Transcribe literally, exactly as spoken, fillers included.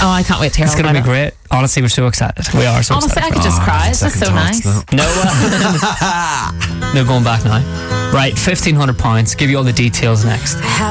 Oh, I can't wait to hear It's all going to about be it. great. Honestly, we're so excited. We are so Honestly, I excited. could just Oh, cry. It's just second so thoughts nice. now. No, uh, no going back now. Right, fifteen hundred pounds. Give you all the details next.